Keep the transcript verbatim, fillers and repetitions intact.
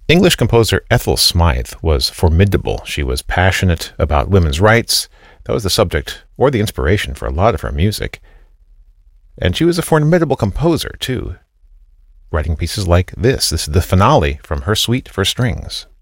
English composer Ethel Smythe was formidable. She was passionate about women's rights. That was the subject or the inspiration for a lot of her music. And she was a formidable composer, too, writing pieces like this. This is the finale from her suite for strings.